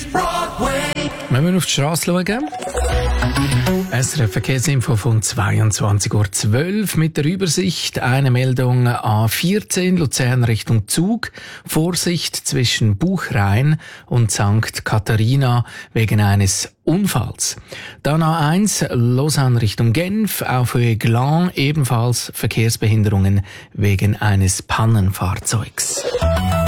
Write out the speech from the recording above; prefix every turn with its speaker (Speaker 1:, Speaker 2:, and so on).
Speaker 1: Wenn wir auf die Straße schauen. SRF Verkehrsinfo von 22:12 Uhr mit der Übersicht. Eine Meldung A14 Luzern Richtung Zug. Vorsicht zwischen Buchrain und St. Katharina wegen eines Unfalls. Dann A1 Lausanne Richtung Genf. Auf Höhe Glan ebenfalls Verkehrsbehinderungen wegen eines Pannenfahrzeugs.